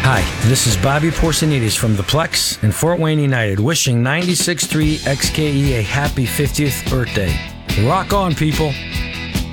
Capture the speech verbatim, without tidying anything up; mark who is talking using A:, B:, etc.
A: Hi, this is Bobby Porsonides from the Plex and Fort Wayne United, wishing ninety-six point three X K E a happy fiftieth birthday. Rock on, people!